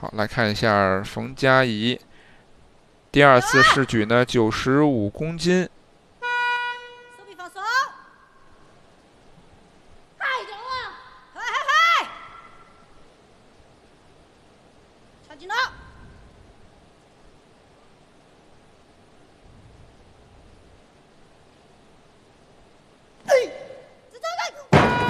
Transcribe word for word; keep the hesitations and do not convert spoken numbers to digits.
好，来看一下冯佳怡，第二次试举呢，九十五公斤，